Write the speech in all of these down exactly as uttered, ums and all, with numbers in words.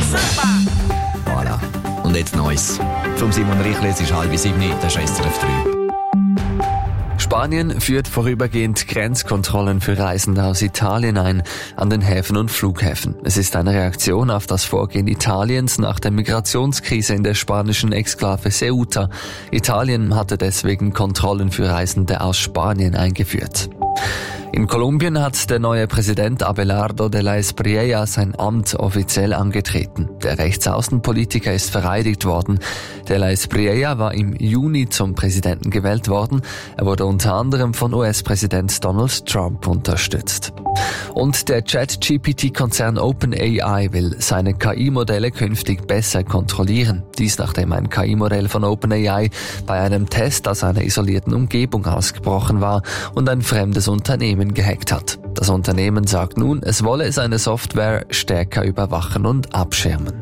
Voilà. Und jetzt Neues. Vom Simon Richli, es ist halb sieben, das ist S R F drei. Spanien führt vorübergehend Grenzkontrollen für Reisende aus Italien ein, an den Häfen und Flughäfen. Es ist eine Reaktion auf das Vorgehen Italiens nach der Migrationskrise in der spanischen Exklave Ceuta. Italien hatte deswegen Kontrollen für Reisende aus Spanien eingeführt. In Kolumbien hat der neue Präsident Abelardo de la Espriella sein Amt offiziell angetreten. Der Rechtsaußenpolitiker ist vereidigt worden. De la Espriella war im Juni zum Präsidenten gewählt worden. Er wurde unter anderem von U S-Präsident Donald Trump unterstützt. Und der Chat-G P T-Konzern OpenAI will seine K I-Modelle künftig besser kontrollieren. Dies nachdem ein K I-Modell von OpenAI bei einem Test aus einer isolierten Umgebung ausgebrochen war und ein fremdes Unternehmen gehackt hat. Das Unternehmen sagt nun, es wolle seine Software stärker überwachen und abschirmen.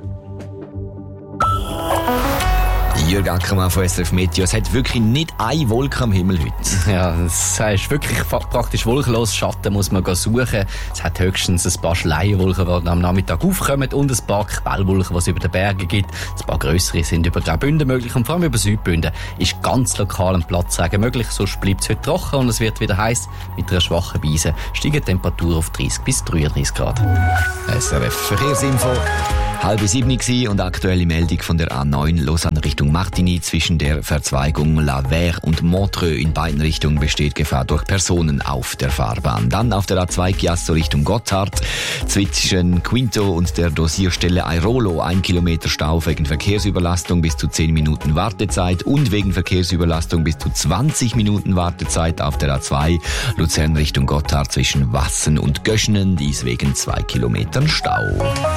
Jürg Ackermann von S R F Meteo. Es hat wirklich nicht eine Wolke am Himmel heute. Ja, es ist wirklich praktisch wolkenlos. Schatten muss man suchen. Es hat höchstens ein paar Schleierwolken, die am Nachmittag aufkommen und ein paar Quellwolken, die es über den Bergen gibt. Ein paar grössere sind über Graubünden möglich und vor allem über Südbünden ist ganz lokal ein Platzregen möglich. Sonst bleibt es heute trocken und es wird wieder heiß. Mit einer schwachen Brise steigen die Temperaturen auf dreißig bis dreiunddreißig Grad. S R F Verkehrsinfo. Halb sieben gsi und aktuelle Meldung von der A neun Lausanne Richtung Martigny. Zwischen der Verzweigung La Verre und Montreux in beiden Richtungen besteht Gefahr durch Personen auf der Fahrbahn. Dann auf der A zwei Chiasso Richtung Gotthard. Zwischen Quinto und der Dosierstelle Airolo ein Kilometer Stau wegen Verkehrsüberlastung bis zu zehn Minuten Wartezeit und wegen Verkehrsüberlastung bis zu zwanzig Minuten Wartezeit auf der A zwei Luzern Richtung Gotthard zwischen Wassen und Göschenen. Dies wegen zwei Kilometern Stau.